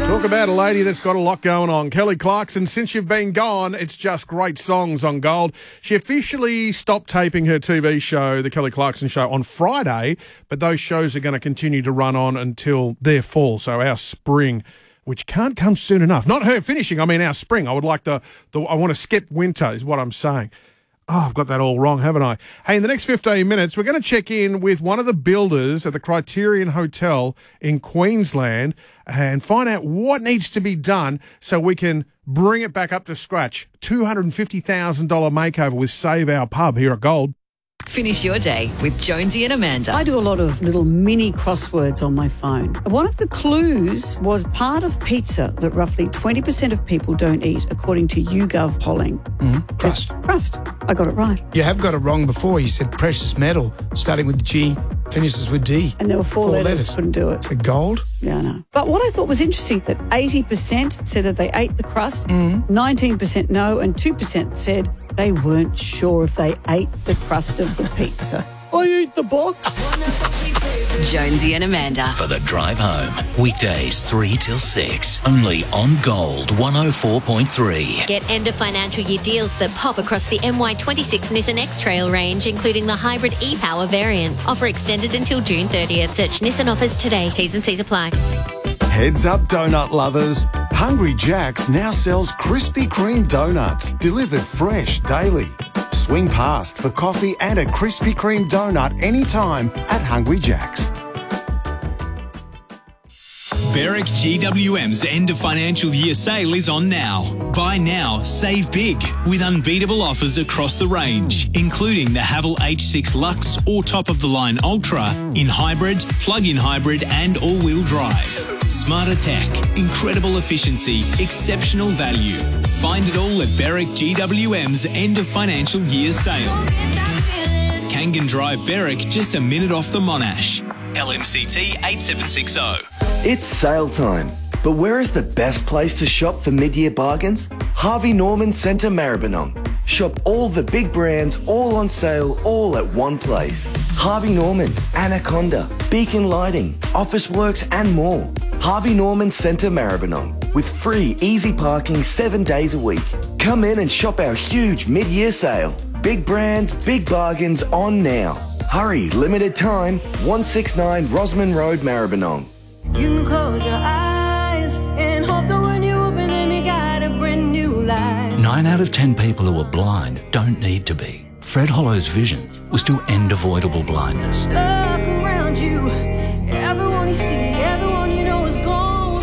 Talk about a lady that's got a lot going on. Kelly Clarkson, since you've been gone, it's just great songs on Gold. She officially stopped taping her TV show, The Kelly Clarkson Show, on Friday, but those shows are going to continue to run on until their fall, so our spring, which can't come soon enough. Not her finishing, I mean our spring. I would like I want to skip winter is what I'm saying. Oh, I've got that all wrong, haven't I? Hey, in the next 15 minutes, we're going to check in with one of the builders at the Criterion Hotel in Queensland and find out what needs to be done so we can bring it back up to scratch. $250,000 makeover with Save Our Pub here at Gold. Finish your day with Jonesy and Amanda. I do a lot of little mini crosswords on my phone. One of the clues was part of pizza that roughly 20% of people don't eat, according to YouGov polling. Crust. Crust. I got it right. You have got it wrong before. You said precious metal, starting with G, finishes with D. And there were four letters. Couldn't do it. So gold? Yeah, I know. But what I thought was interesting, that 80% said that they ate the crust, 19% no, and 2% said they weren't sure if they ate the crust of the pizza. I eat the box. Jonesy and Amanda. For the drive home. Weekdays 3 till 6. Only on Gold 104.3. Get end of financial year deals that pop across the MY26 Nissan X-Trail range, including the hybrid e-Power variants. Offer extended until June 30th. Search Nissan offers today. T's and C's apply. Heads up, donut lovers. Hungry Jack's now sells Krispy Kreme donuts, delivered fresh daily. Swing past for coffee and a Krispy Kreme donut anytime at Hungry Jack's. Berwick GWM's end of financial year sale is on now. Buy now, save big with unbeatable offers across the range, including the Haval H6 Lux or top-of-the-line Ultra in hybrid, plug-in hybrid and all-wheel drive. Smarter tech, incredible efficiency, exceptional value. Find it all at Berwick GWM's end of financial year sale. Kangan Drive, Berwick, just a minute off the Monash. LMCT 8760. It's sale time, but where is the best place to shop for mid-year bargains? Harvey Norman Centre Maribyrnong. Shop all the big brands, all on sale, all at one place. Harvey Norman, Anaconda, Beacon Lighting, Officeworks and more. Harvey Norman Centre Maribyrnong, with free easy parking 7 days a week. Come in and shop our huge mid-year sale. Big brands, big bargains on now. Hurry, limited time, 169 Rosman Road, Maribyrnong. You can close your eyes and hope that when you open them you got a brand new life. 9 out of 10 people who are blind don't need to be. Fred Hollow's vision was to end avoidable blindness. Look around you, everyone you see, everyone you know is gone.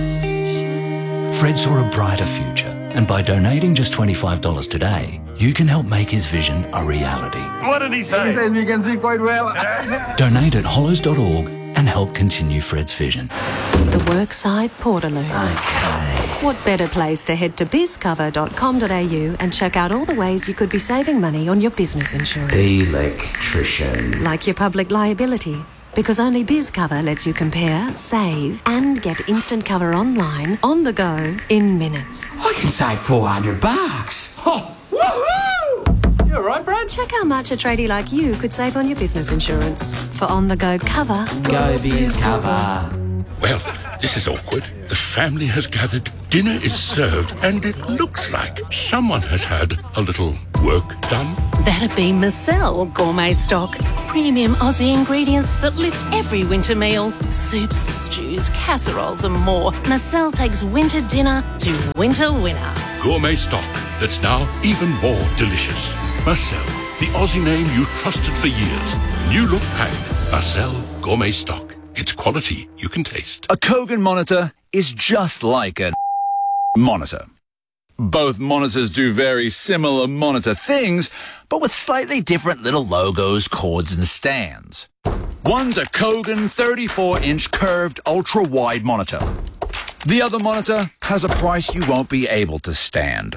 Fred saw a brighter future, and by donating just $25 today, you can help make his vision a reality. What did he say? He says you can see quite well. Donate at hollows.org and help continue Fred's vision. The Workside Portaloo. Okay. What better place to head to bizcover.com.au and check out all the ways you could be saving money on your business insurance. Electrician. Like your public liability. Because only BizCover lets you compare, save, and get instant cover online, on the go, in minutes. I can save $400. Oh, woohoo! You all right, Brad? Check how much a tradie like you could save on your business insurance. For on-the-go cover, go BizCover. Well, this is awkward. The family has gathered, dinner is served, and it looks like someone has had a little work done. That'd be Marcel Gourmet Stock. Premium Aussie ingredients that lift every winter meal. Soups, stews, casseroles and more. Marcel takes winter dinner to winter winner. Gourmet stock that's now even more delicious. Marcel, the Aussie name you trusted for years. New look packed. Marcel Gourmet Stock. It's quality you can taste. A Kogan monitor is just like a monitor. Both monitors do very similar monitor things, but with slightly different little logos, cords, and stands. One's a Kogan 34-inch curved ultra-wide monitor. The other monitor has a price you won't be able to stand.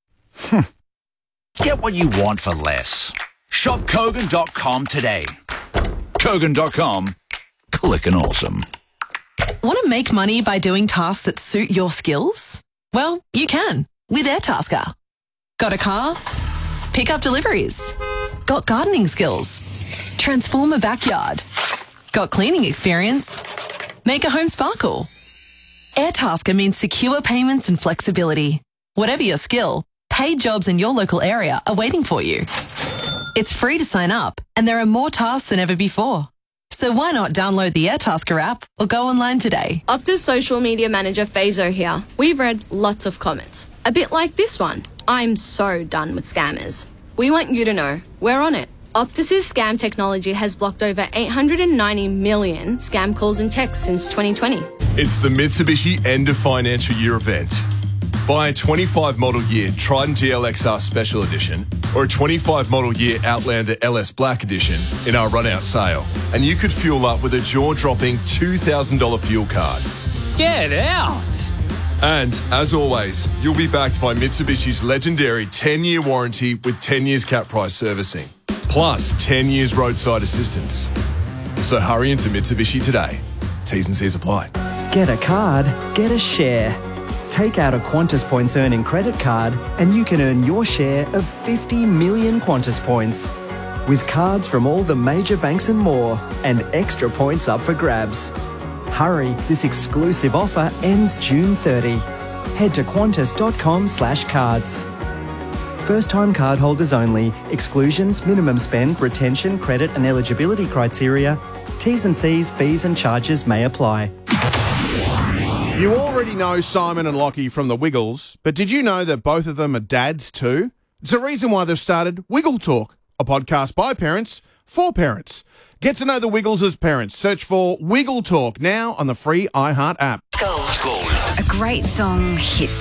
Get what you want for less. Shop Kogan.com today. Kogan.com. Clickin' awesome. Want to make money by doing tasks that suit your skills? Well, you can with Airtasker. Got a car? Pick up deliveries. Got gardening skills? Transform a backyard. Got cleaning experience? Make a home sparkle. Airtasker means secure payments and flexibility. Whatever your skill, paid jobs in your local area are waiting for you. It's free to sign up, and there are more tasks than ever before. So why not download the Airtasker app or go online today? Optus social media manager Fazo here. We've read lots of comments. A bit like this one. I'm so done with scammers. We want you to know we're on it. Optus's scam technology has blocked over 890 million scam calls and texts since 2020. It's the Mitsubishi End of Financial Year event. Buy a 25 model year Trident GLXR Special Edition or a 25 model year Outlander LS Black Edition in our run-out sale, and you could fuel up with a jaw-dropping $2,000 fuel card. Get out! And, as always, you'll be backed by Mitsubishi's legendary 10-year warranty with 10 years cap price servicing, plus 10 years roadside assistance. So hurry into Mitsubishi today. T's and C's apply. Get a card, get a share. Take out a Qantas Points earning credit card and you can earn your share of 50 million Qantas points. With cards from all the major banks and more, and extra points up for grabs. Hurry, this exclusive offer ends June 30. Head to qantas.com/cards. First-time cardholders only. Exclusions, minimum spend, retention, credit and eligibility criteria. T's and C's, fees and charges may apply. You already know Simon and Lockie from the Wiggles, but did you know that both of them are dads too? It's the reason why they've started Wiggle Talk, a podcast by parents for parents. Get to know the Wiggles as parents. Search for Wiggle Talk now on the free iHeart app. A great song hits